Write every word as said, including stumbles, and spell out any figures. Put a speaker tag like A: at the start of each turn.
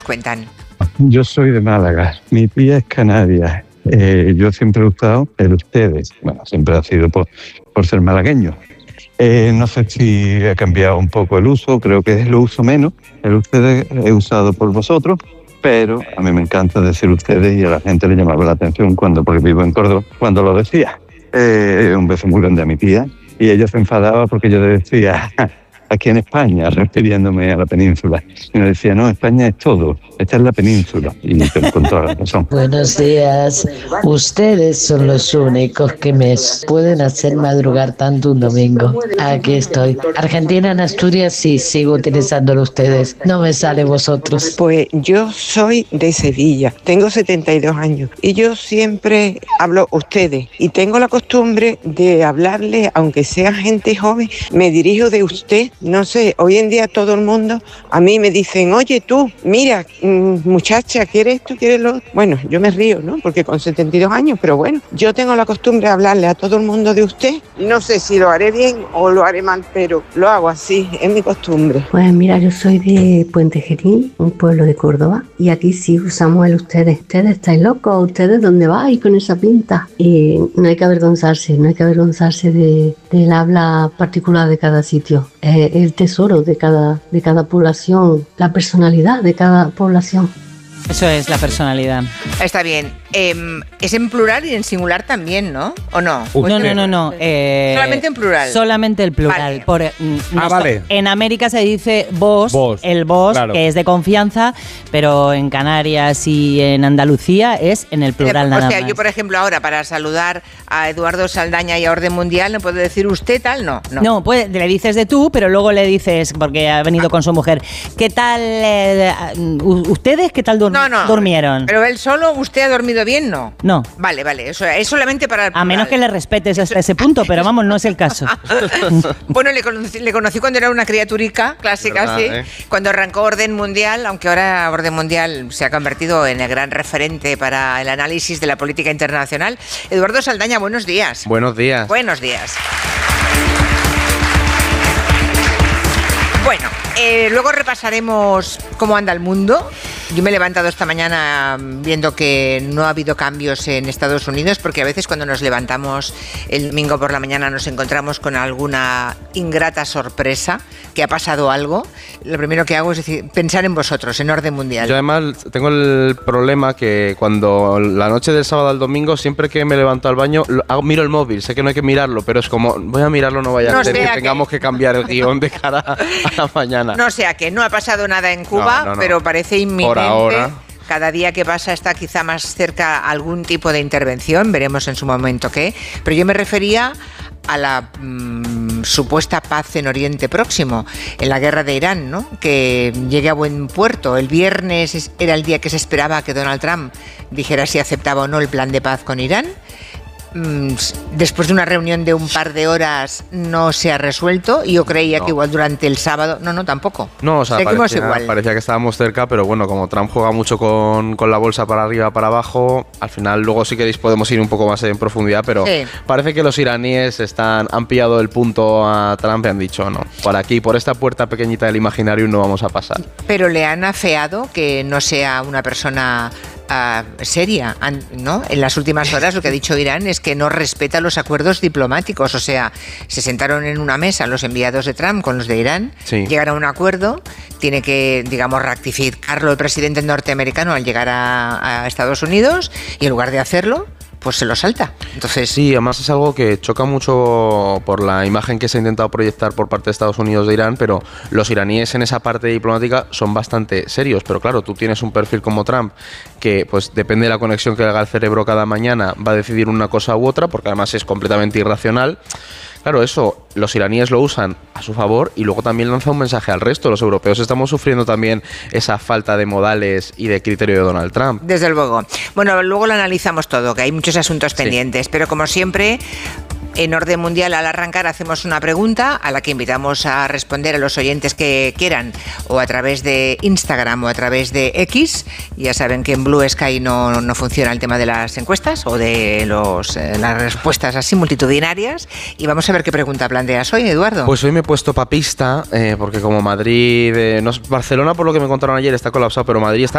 A: Cuentan.
B: Yo soy de Málaga, mi tía es canaria. Eh, yo siempre he usado el ustedes. Bueno, siempre ha sido por, por ser malagueño. Eh, no sé si ha cambiado un poco el uso, creo que lo uso menos. El ustedes he usado por vosotros, pero a mí me encanta decir ustedes y a la gente le llamaba la atención cuando, porque vivo en Córdoba, cuando lo decía. Eh, un beso muy grande a mi tía y ella se enfadaba porque yo le decía aquí en España, refiriéndome a la península. Y me decía, no, España es todo, esta es la península. Y con toda la razón.
C: Buenos días. Ustedes son los únicos que me pueden hacer madrugar tanto un domingo. Aquí estoy. Argentina, en Asturias, sí, sigo utilizándolo ustedes. No me sale vosotros.
D: Pues yo soy de Sevilla, tengo setenta y dos años y yo siempre hablo ustedes y tengo la costumbre de hablarle, aunque sea gente joven, me dirijo de usted. No sé, hoy en día todo el mundo, a mí me dicen, oye tú, mira, muchacha, ¿quieres esto, quieres lo otro? Bueno, yo me río, ¿no? Porque con setenta y dos años, pero bueno, yo tengo la costumbre de hablarle a todo el mundo de usted. No sé si lo haré bien o lo haré mal, pero lo hago así, es mi costumbre.
E: Pues mira, yo soy de Puente Genil, un pueblo de Córdoba, y aquí sí usamos el ustedes. Ustedes estáis locos, ustedes dónde vais con esa pinta. Y no hay que avergonzarse, no hay que avergonzarse de, del habla particular de cada sitio. Eh, el tesoro de cada, de cada población, la personalidad de cada población.
F: Eso es la personalidad.
A: Está bien. Eh, es en plural y en singular también, ¿no? ¿O no?
F: Uh, no, no, no, no. Eh,
A: solamente en plural.
F: Solamente el plural.
A: Vale.
F: Por, mm,
G: ah, vale.
F: En América se dice vos,
G: vos
F: el vos,
G: claro.
F: que es de confianza, pero en Canarias y en Andalucía es en el plural,
A: o
F: nada
A: sea,
F: más.
A: yo, por ejemplo, ahora para saludar a Eduardo Saldaña y a Orden Mundial, ¿no puedo decir usted tal? No, no.
F: No, pues, le dices de tú, pero luego le dices, porque ha venido con su mujer, ¿qué tal eh, ustedes? ¿Qué tal dur-
A: no, no,
F: durmieron?
A: Pero él solo, ¿usted ha dormido bien? No.
F: No.
A: Vale, vale, eso es solamente para el plural.
F: A menos que le respetes hasta ese punto, pero vamos, no es el caso.
A: Bueno, le conocí, le conocí cuando era una criaturica clásica,
G: ¿verdad,
A: sí.
G: eh?
A: Cuando arrancó Orden Mundial, aunque ahora Orden Mundial se ha convertido en el gran referente para el análisis de la política internacional. Eduardo Saldaña, buenos días.
G: Buenos días.
A: Buenos días. Bueno, eh, luego repasaremos cómo anda el mundo. Yo me he levantado esta mañana viendo que no ha habido cambios en Estados Unidos, porque a veces cuando nos levantamos el domingo por la mañana nos encontramos con alguna ingrata sorpresa, que ha pasado algo. Lo primero que hago es decir, pensar en vosotros, en Orden Mundial.
G: Yo además tengo el problema que cuando la noche del sábado al domingo, siempre que me levanto al baño, lo, hago, miro el móvil. Sé que no hay que mirarlo, pero es como, voy a mirarlo, no vaya
A: no
G: a ser que, que tengamos
A: que...
G: que cambiar el guión de cara a la mañana.
A: No sea que no ha pasado nada en Cuba,
G: no, no, no.
A: pero parece inminente.
G: Por ahora.
A: Cada día que pasa está quizá más cerca algún tipo de intervención, veremos en su momento qué. Pero yo me refería a la mmm, supuesta paz en Oriente Próximo, en la guerra de Irán, ¿no? Que llegue a buen puerto. El viernes era el día que se esperaba que Donald Trump dijera si aceptaba o no el plan de paz con Irán. Después de una reunión de un par de horas no se ha resuelto y yo creía no. que igual durante el sábado, no, no, tampoco.
G: No, o sea,
A: Seguimos
G: parecía,
A: igual.
G: parecía que estábamos cerca, pero bueno, como Trump juega mucho con, con la bolsa para arriba, para abajo, al final luego sí que podemos ir un poco más en profundidad, pero sí. Parece que los iraníes están, han pillado el punto a Trump y han dicho, no, por aquí, por esta puerta pequeñita del imaginario no vamos a pasar.
A: Pero le han afeado que no sea una persona... Uh, seria, ¿no? En las últimas horas lo que ha dicho Irán es que no respeta los acuerdos diplomáticos, o sea, se sentaron en una mesa los enviados de Trump con los de Irán, sí. Llegaron a un acuerdo, tiene que, digamos, rectificarlo el presidente norteamericano al llegar a, a Estados Unidos y en lugar de hacerlo, pues se lo salta. Entonces,
G: sí, además es algo que choca mucho por la imagen que se ha intentado proyectar por parte de Estados Unidos de Irán, pero los iraníes en esa parte diplomática son bastante serios, pero claro, tú tienes un perfil como Trump que pues depende de la conexión que haga el cerebro cada mañana, va a decidir una cosa u otra, porque además es completamente irracional. Claro, eso los iraníes lo usan a su favor y luego también lanza un mensaje al resto. Los europeos estamos sufriendo también esa falta de modales y de criterio de Donald Trump.
A: Desde luego. Bueno, luego lo analizamos todo, que hay muchos asuntos
G: sí.
A: pendientes, pero como siempre... En Orden Mundial, al arrancar, hacemos una pregunta a la que invitamos a responder a los oyentes que quieran, o a través de Instagram o a través de X. Ya saben que en Blue Sky no, no funciona el tema de las encuestas o de los, eh, las respuestas así multitudinarias. Y vamos a ver qué pregunta planteas hoy, Eduardo.
G: Pues hoy me he puesto papista, eh, porque como Madrid, eh, no, Barcelona, por lo que me contaron ayer, está colapsado, pero Madrid está